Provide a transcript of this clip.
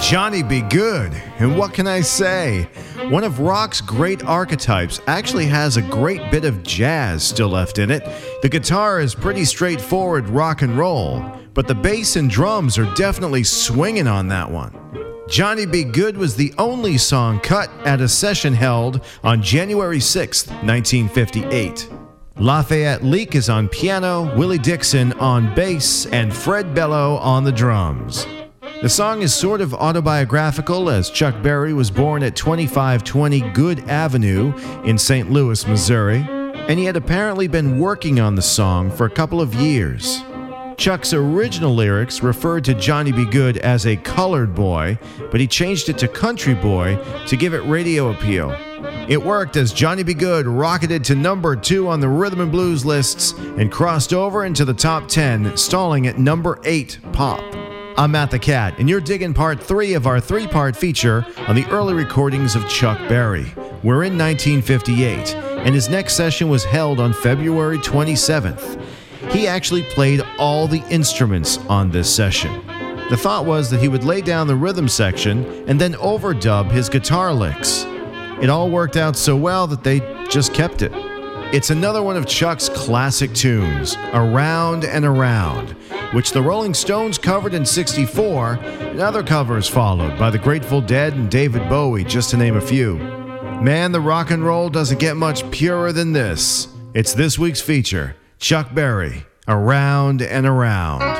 Johnny B. Goode, and what can I say? One of rock's great archetypes actually has a great bit of jazz still left in it. The guitar is pretty straightforward rock and roll, but the bass and drums are definitely swinging on that one. Johnny B. Goode was the only song cut at a session held on January 6, 1958. Lafayette Leak is on piano, Willie Dixon on bass, and Fred Bello on the drums. The song is sort of autobiographical, as Chuck Berry was born at 2520 Good Avenue in St. Louis, Missouri, and he had apparently been working on the song for a couple of years. Chuck's original lyrics referred to Johnny B. Goode as a colored boy, but he changed it to country boy to give it radio appeal. It worked as Johnny B. Goode rocketed to number 2 on the rhythm and blues lists and crossed over into the top 10, stalling at number 8 pop. I'm Matt the Cat, and you're digging part 3 of our 3-part feature on the early recordings of Chuck Berry. We're in 1958, and his next session was held on February 27th. He actually played all the instruments on this session. The thought was that he would lay down the rhythm section and then overdub his guitar licks. It all worked out so well that they just kept it. It's another one of Chuck's classic tunes, Around and Around, which the Rolling Stones covered in '64, and other covers followed by the Grateful Dead and David Bowie, just to name a few. Man, the rock and roll doesn't get much purer than this. It's this week's feature, Chuck Berry, Around and Around.